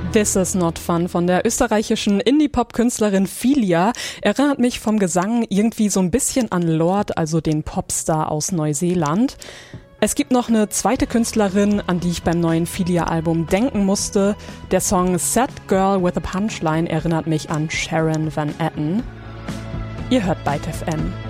This is not fun von der österreichischen Indie-Pop-Künstlerin Filia erinnert mich vom Gesang irgendwie so ein bisschen an Lorde, also den Popstar aus Neuseeland. Es gibt noch eine zweite Künstlerin, an die ich beim neuen Filia-Album denken musste. Der Song Sad Girl with a Punchline erinnert mich an Sharon Van Etten. Ihr hört Byte FM.